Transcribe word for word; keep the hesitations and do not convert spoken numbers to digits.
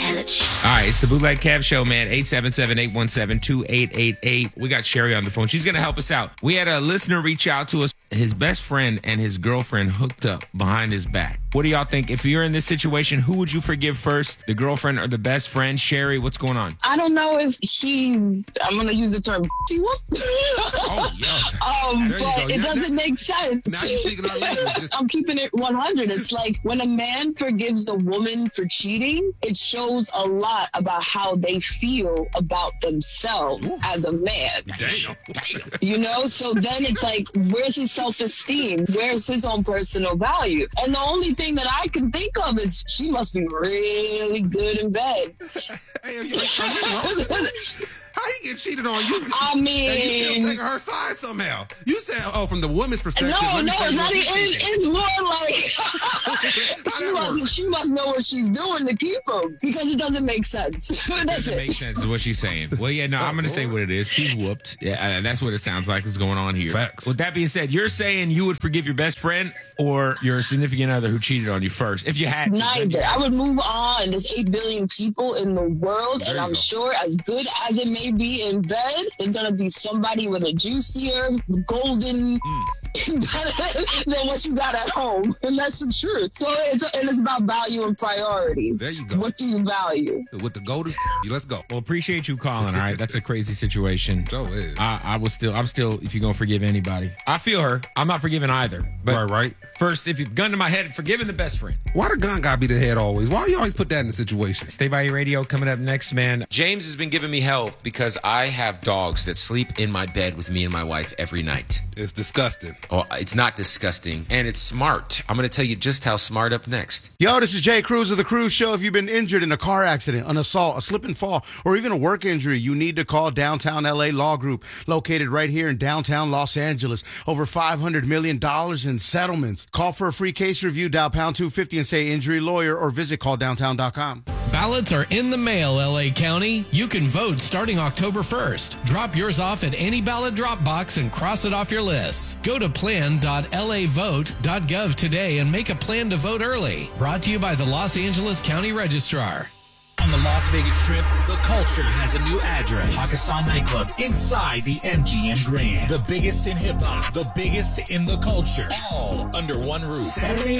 All right, it's the Bootleg Kev Show, man. eight seven seven, eight one seven, two eight eight eight. We got Sherry on the phone. She's going to help us out. We had a listener reach out to us. His best friend and his girlfriend hooked up behind his back. What do y'all think? If you're in this situation, who would you forgive first? The girlfriend or the best friend? Sherry, what's going on? I don't know if she's, I'm going to use the term, whoop. Oh, yeah. um, There you but go. it Now- doesn't make sense. Now you're speaking our language. I'm keeping it one hundred. It's like when a man forgives the woman for cheating, it shows a lot about how they feel about themselves Ooh. as a man. Damn. Damn. You know, so then it's like, where's his self-esteem? Where's his own personal value? And the only thing that I can think of is she must be really good in bed. Hey, you how he get cheated on? You, I mean, and you still taking her side somehow. You said, oh, from the woman's perspective. no, let me no, tell it's you not. what we It, thinking. it's more like she that must, work? she must know what she's doing to keep him because it doesn't make sense. That's Doesn't it. make sense is what she's saying. Well, yeah, no, I'm going to say what it is. He's whooped. Yeah, uh, that's what it sounds like is going on here. Facts. With that being said, you're saying you would forgive your best friend or your significant other who cheated on you first, if you had to. Neither. I would move on. There's eight billion people in the world, There and you I'm go. sure as good as it may be in bed, there's gonna be somebody with a juicier, golden Mm. than what you got at home, and that's the truth. So it's and it's about value and priorities. There you go. What do you value? With the golden, let's go. Well, appreciate you calling, all right? That's a crazy situation. Joe is. I, I was still, I'm still, if you're going to forgive anybody. I feel her. I'm not forgiving either. But right, right. first, if you gun to my head, forgiving the best friend. Why the gun gotta be the head always? Why you always put that in the situation? Stay by your radio. Coming up next, man. James has been giving me hell because I have dogs that sleep in my bed with me and my wife every night. It's disgusting. Oh, it's not disgusting, and it's smart. I'm going to tell you just how smart up next. Yo, this is Jay Cruz of The Cruise Show. If you've been injured in a car accident, an assault, a slip and fall, or even a work injury, you need to call Downtown L A Law Group, located right here in downtown Los Angeles. Over five hundred million dollars in settlements. Call for a free case review, dial pound two fifty and say injury lawyer, or visit call downtown dot com. Ballots are in the mail, L A County. You can vote starting October first. Drop yours off at any ballot drop box and cross it off your list. Go to plan dot L A vote dot gov today and make a plan to vote early. Brought to you by the Los Angeles County Registrar. On the Las Vegas Strip, the Culture has a new address. Hakkasan Nightclub inside the M G M Grand. The biggest in hip-hop, the biggest in the culture, all under one roof. Saturday